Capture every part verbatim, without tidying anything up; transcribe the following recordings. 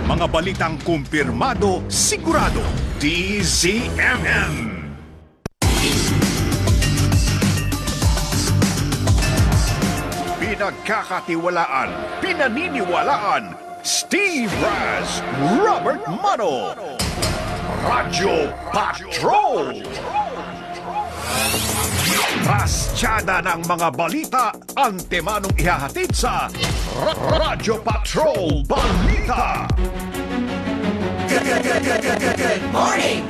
Mga balitang kumpirmado, sigurado. D Z M M. Pinagkakatiwalaan, pinaniniwalaan. Steve Raz, Robert Mano. Radyo Patrol. Trastyada ng mga balita, antemanong ihahatid sa Radyo Patrol Balita. Good morning!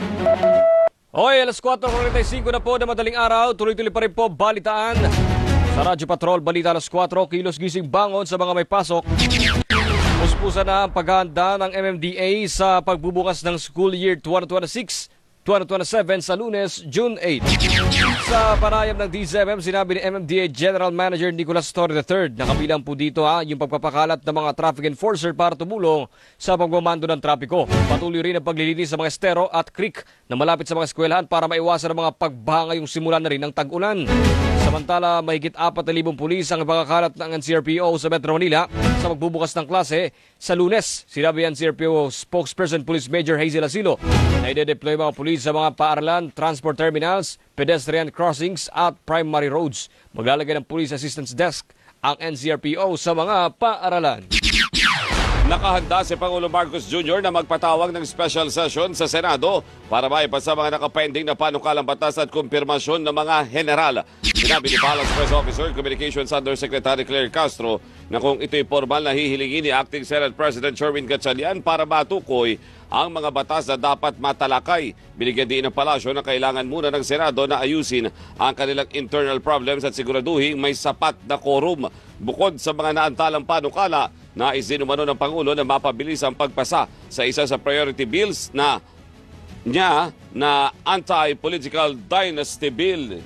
Hoy, alas kwatro forty-five na po na madaling araw. Tuloy-tuloy pa rin po balitaan. Sa Radyo Patrol Balita alas kwatro, kilos gising bangon sa mga may pasok. Puspusan na ang paghahanda ng M M D A sa pagbubukas ng school year twenty twenty-six twenty twenty-seven sa Lunes, June eighth. Sa panayam ng D Z M M, sinabi ni M M D A General Manager Nicolas Torre the third na kabilang po dito ha, yung pagpapakalat ng mga traffic enforcer para tumulong sa pagmamando ng trapiko. Patuloy rin ang paglilinis sa mga estero at creek na malapit sa mga eskwelahan para maiwasan ang mga pagbaha ngayong simula na rin ng tag-ulan. Samantala, mahigit apat na libong pulis ang pagkakalat ng N C R P O sa Metro Manila sa magbubukas ng klase sa Lunes. Sinabi ang N C R P O spokesperson Police Major Hazel Asilo na ide-deploy mga pulis sa mga paaralan, transport terminals, pedestrian crossings at primary roads. Maglalagay ng Police Assistance Desk ang N C R P O sa mga paaralan. Nakahanda si Pangulong Marcos Junior na magpatawag ng special session sa Senado para maipasa mga nakapending na panukalang batas at kumpirmasyon ng mga general. Sinabi ni Palace Press Officer Communications Undersecretary Claire Castro na kung ito'y formal na hihilingin ni Acting Senate President Sherwin Gatchalian para matukoy ang mga batas na dapat matalakay. Binigyan din ng palasyo na kailangan muna ng Senado na ayusin ang kanilang internal problems at siguraduhin may sapat na quorum. Bukod sa mga naantalang panukala, nais din umano ng Pangulo na mapabilis ang pagpasa sa isa sa priority bills na niya na anti-political dynasty bill.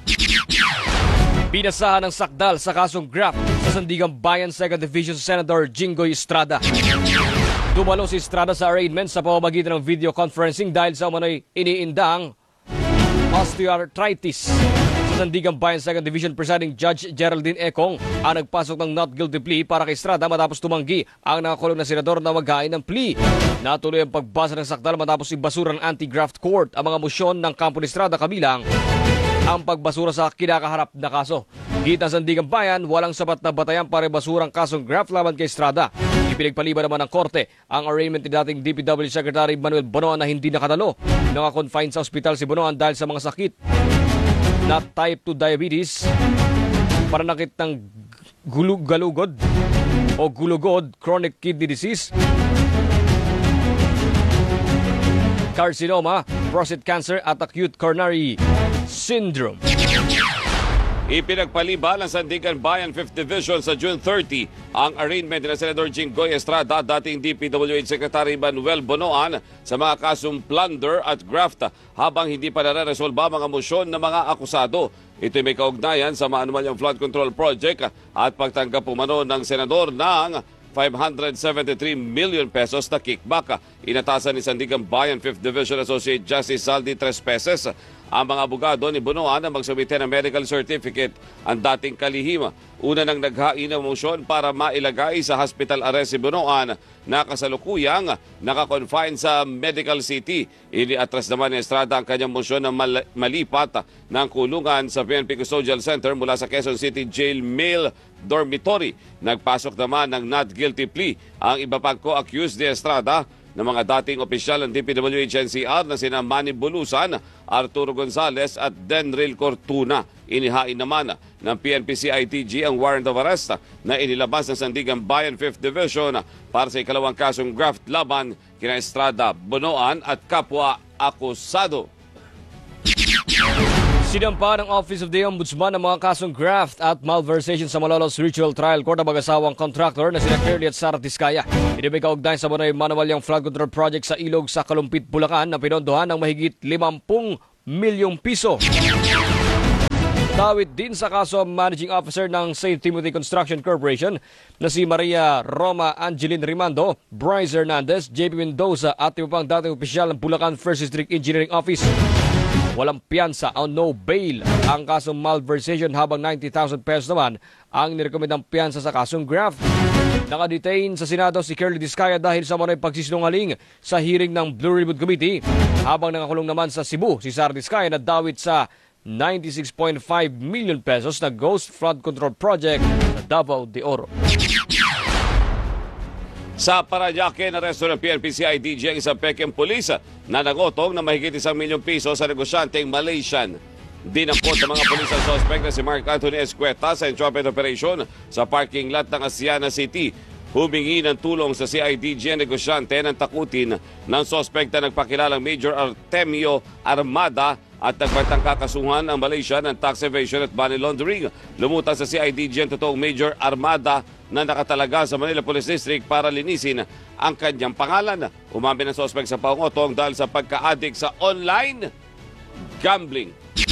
Pinasahan ng sakdal sa kasong graft sa Sandigan Bayan second Division Senator Jinggoy Estrada. Dumalo si Estrada sa arraignment sa pamamagitan ng video conferencing dahil sa umano'y iniindang osteoarthritis. Sa Sandigan Bayan second Division Presiding Judge Geraldine Econg ang nagpasok ng not guilty plea para kay Estrada matapos tumanggi ang nakakulong na senador na maghain ng plea. Natuloy ang pagbasa ng sakdal matapos ibasura ng anti-graft court ang mga mosyon ng kampo ni Estrada kabilang ang pagbasura sa kinakaharap na kaso. Gitna sa Sandigan Bayan, walang sapat na batayan para ibasura ang kasong graft laban kay Estrada. Ipinagpaliban naman ng korte ang arraignment ni dating D P W Secretary Manuel Bonoan na hindi nakatalo. Naka-confine sa ospital si Bonoan dahil sa mga sakit na type two diabetes, pananakit ng gulug-galugod o gulugod, chronic kidney disease, carcinoma, prostate cancer at acute coronary syndrome. Ipinagpaliban ng Sandigan Bayan fifth Division sa June thirty ang arraignment ni Senador Jinggoy Estrada, dating D P W H Secretary Manuel Bonoan sa mga kasong plunder at graft habang hindi pa nare-resolba mga mosyon ng mga akusado. Ito may kaugnayan sa maanumalyang flood control project at pagtanggap umano ng senador ng five hundred seventy-three million pesos na kickback. Inatasan ni Sandigan Bayan fifth Division Associate Justice Saldi Trespeses ang mga abogado ni Bonoan na magsumite ng medical certificate ang dating kalihim. Una nang naghain ng motion para mailagay sa hospital arrest si Bonoan na kasalukuyang naka-confine sa Medical City. Iniatras naman ni Estrada ang kanyang motion na mal- malipat ng kulungan sa P N P Custodial Center mula sa Quezon City Jail Male Dormitory. Nagpasok naman ng not guilty plea ang iba pang co-accused ni Estrada ng mga dating opisyal ng D P W H N C R na sina Manny Bulusan, Arturo Gonzales at Denril Cortuna. Inihain naman ng P N P C I T G ang warrant of arrest na inilabas ng Sandigan Bayan fifth Division para sa ikalawang kasong graft laban kina Estrada, Bonoan at kapwa akusado. Sinampa ng Office of the Ombudsman ang mga kasong graft at malversation sa Malolos Ritual Trial Court ang mag-asawang contractor na sina Curly at Sara Tiscaya. Ito may kaugnayan sa Bonoy Manuwalyang Flood Control Project sa Ilog sa Kalumpit, Bulacan na pinondohan ng mahigit limampu milyong piso. Tawid din sa kaso ang Managing Officer ng Saint Timothy Construction Corporation na si Maria Roma Angeline Rimando, Bryce Hernandez, J P Mendoza at iba pang dating opisyal ng Bulacan first District Engineering Office. Walang piyansa o no bail ang kasong malversation habang ninety thousand pesos naman ang nirekomendang piyansa sa kasong graft. Nakadetain sa Senado si Curly Discaya dahil sa mga pagsisinungaling sa hearing ng Blue Ribbon Committee. Habang nakakulong naman sa Cebu, si Sara Discaya na dawit sa ninety-six point five million pesos na Ghost Flood Control Project sa Davao de Oro. Sa Paranaque, naresto ng P N P C I D G ang isang Peking police na nangotong na mahigit isang milyong piso sa negosyanteng Malaysian. Dinampot ng mga pulis ang suspect na si Mark Anthony Escueta sa entrapment operation sa parking lot ng Asiana City. Humingi ng tulong sa C I D G ang negosyante ng takutin ng suspect na nagpakilalang Major Artemio Armada at nagbantang kakasuhan ang Malaysia ng tax evasion at money laundering. Lumutang sa C I D G ang totoong Major Armada na nakatalaga sa Manila Police District para linisin ang kanyang pangalan. Umamin ang suspect sa pangotong dahil sa pagka-addict sa online gambling.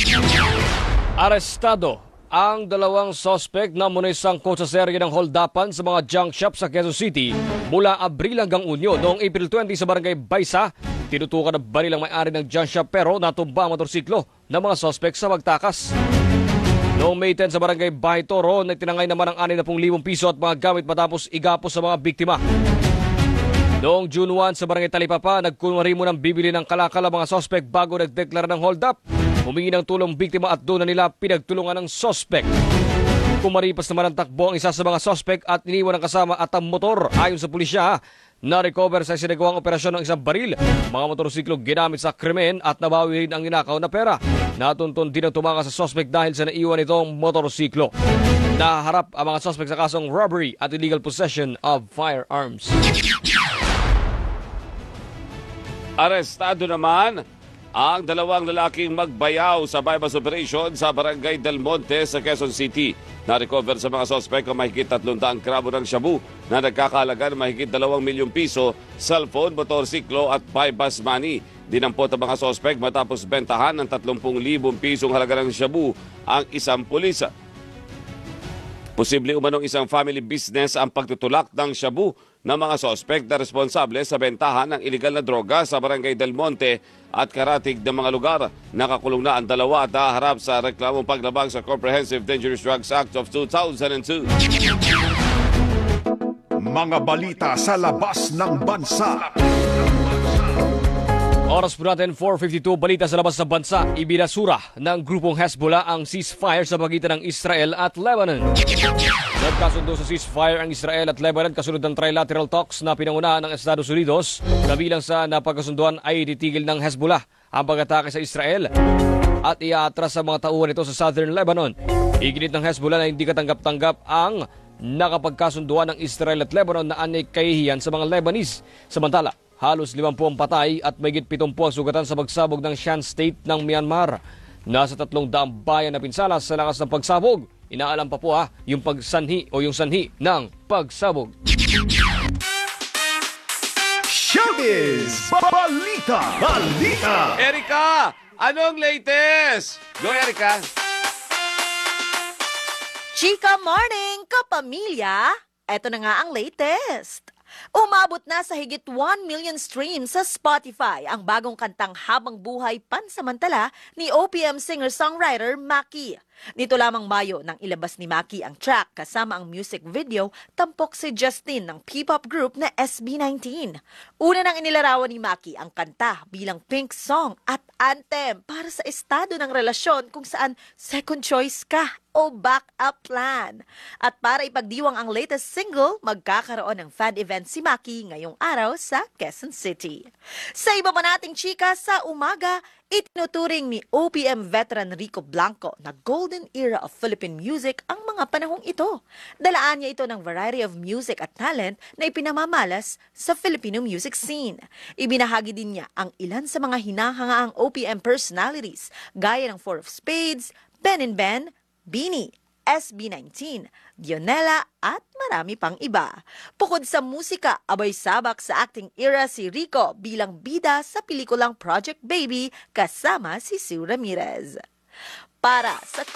Arestado ang dalawang suspect na muna'y sangkot sa serye ng holdapan sa mga junk shop sa Quezon City mula Abril hanggang Unyo. Noong April twenty sa Barangay Baysa, tinutukan na baril ang may-ari ng junk shop pero natumba ang motorsiklo ng mga suspect sa magtakas. Noong May ten sa Barangay Bahay Toro, nagtinangay naman ang anim na libong piso at mga gamit matapos igapos sa mga biktima. Noong June one sa Barangay Talipapa, nagkunwari mo ng bibili ng kalakal ang mga suspect bago nagdeklara ng hold up. Humingi ng tulong biktima at doon na nila pinagtulungan ng suspect. Kumaripas naman ang takbo ang isa sa mga suspect at iniwan ang kasama at ang motor. Ayon sa pulisya, na-recover sa sinagawang operasyon ng isang baril, mga motorsiklo ginamit sa krimen at nabawi rin ang ninakaw na pera. Natuntun din ang tumakas sa suspect dahil sa naiwan itong motorsiklo. Naharap ang mga suspect sa kasong robbery at illegal possession of firearms. Arestado naman ang dalawang lalaking magbayaw sa bypass operation sa Barangay Del Monte sa Quezon City. Na-recover sa mga sospek ang mahigit tatlong daang gramo ng shabu na nagkakahalaga ng mahigit dalawang milyong piso, cellphone, motorsiklo at bypass money. Dinampot ang mga sospek matapos bentahan ng tatlumpung libong pisong halaga ng shabu ang isang pulisa. Posible umanong isang family business ang pagtutulak ng shabu ng mga sospek na responsable sa bentahan ng iligal na droga sa Barangay Del Monte at karatig ng mga lugar. Nakakulong na ang dalawa at naharap sa reklamong paglabag sa Comprehensive Dangerous Drugs Act of two thousand two. Mga balita sa labas ng bansa. Oras po natin, four fifty-two, balita sa labas ng bansa. Ibinasura ng grupong Hezbollah ang ceasefire sa pagitan ng Israel at Lebanon. Nagkasundo sa ceasefire ang Israel at Lebanon kasunod ng trilateral talks na pinangunahan ng Estados Unidos. Kabilang sa napagkasunduan ay titigil ng Hezbollah ang pag-atake sa Israel at iaatras sa mga tauhan nito sa southern Lebanon. Iginit ng Hezbollah na hindi katanggap-tanggap ang nakapagkasunduan ng Israel at Lebanon na anyay kahihiyan sa mga Lebanese. Samantala, halos limampu ang patay at mayigit pitumpu ang sugatan sa pagsabog ng Shan State ng Myanmar. Nasa tatlong daang bayan na pinsala sa lakas ng pagsabog. Inaalam pa po ha, yung pagsanhi o yung sanhi ng pagsabog. Showbiz! Balita! Balita! Erika, anong latest? Go, Erika. Chika morning, kapamilya! Eto na nga ang latest. Umabot na sa higit one million streams sa Spotify ang bagong kantang Habang Buhay Pansamantala ni O P M singer-songwriter Maki. Nito lamang Mayo nang ilabas ni Maki ang track kasama ang music video, tampok si Justin ng P-pop group na S B nineteen. Una nang inilarawan ni Maki ang kanta bilang pink song at anthem para sa estado ng relasyon kung saan second choice ka o backup plan. At para ipagdiwang ang latest single, magkakaroon ng fan event si Maki ngayong araw sa Quezon City. Sa iba pa nating chika sa umaga, itinuturing ni O P M veteran Rico Blanco na golden era of Philippine music ang mga panahong ito. Dalaan niya ito ng variety of music at talent na ipinamamalas sa Filipino music scene. Ibinahagi din niya ang ilan sa mga hinahangaang O P M personalities gaya ng Four of Spades, Ben and Ben, Beanie, S B nineteen, Dionela at marami pang iba. Bukod sa musika, abay sabak sa acting era si Rico bilang bida sa pelikulang Project Baby kasama si Sue Ramirez. Para sa